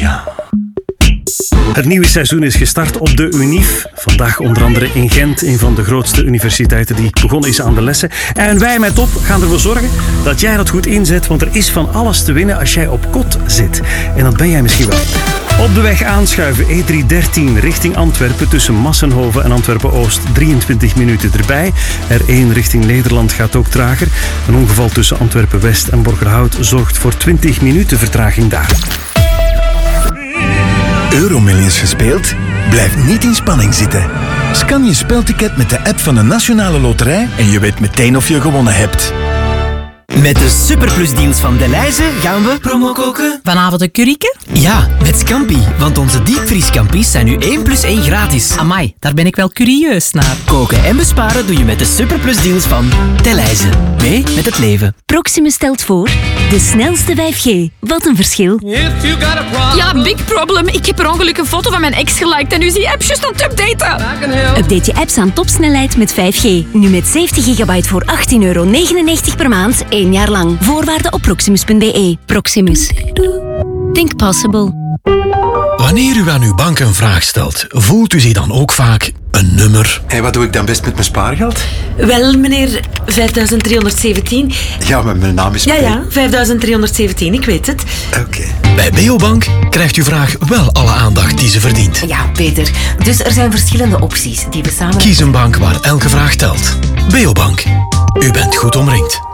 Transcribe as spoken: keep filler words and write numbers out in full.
ja. Het nieuwe seizoen is gestart op de Unief. Vandaag onder andere in Gent, een van de grootste universiteiten die begonnen is aan de lessen. En wij met Top gaan ervoor zorgen dat jij dat goed inzet, want er is van alles te winnen als jij op kot zit. En dat ben jij misschien wel. Op de weg aanschuiven, E drie dertien richting Antwerpen tussen Massenhoven en Antwerpen-Oost. drieëntwintig minuten erbij. R één richting Nederland gaat ook trager. Een ongeval tussen Antwerpen-West en Borgerhout zorgt voor twintig minuten vertraging daar. Euromillions gespeeld? Blijf niet in spanning zitten. Scan je spelticket met de app van de Nationale Loterij en je weet meteen of je gewonnen hebt. Met de superplusdeals van Delhaize gaan we promo koken. Vanavond een curryke? Ja, met Scampi. Want onze diepvrieskampies zijn nu één plus één gratis. Amai, daar ben ik wel curieus naar. Koken en besparen doe je met de superplusdeals van Delhaize. Mee met het leven. Proximus stelt voor de snelste vijf G. Wat een verschil. Ja, big problem. Ik heb per ongeluk een foto van mijn ex geliked en nu is die app juist aan het updaten. Update je apps aan topsnelheid met vijf G. Nu met zeventig gigabyte voor achttien euro negenennegentig per maand, één jaar lang. Voorwaarden op proximus punt b e. Proximus. Think possible. Wanneer u aan uw bank een vraag stelt, voelt u zich dan ook vaak een nummer? En wat doe ik dan best met mijn spaargeld? Wel, meneer, vijfduizend driehonderdzeventien. Ja, maar mijn naam is... Ja, ja, vijfduizend driehonderdzeventien, ik weet het. Oké. Okay. Bij Beobank krijgt uw vraag wel alle aandacht die ze verdient. Ja, Peter. Dus er zijn verschillende opties die we samen... Kies een bank waar elke vraag telt. Beobank. U bent goed omringd.